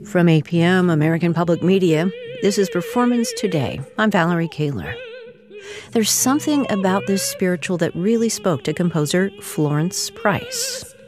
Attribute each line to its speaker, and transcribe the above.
Speaker 1: From APM, American Public Media, this is Performance Today. I'm Valerie Kaler. There's something about this spiritual that really spoke to composer Florence Price.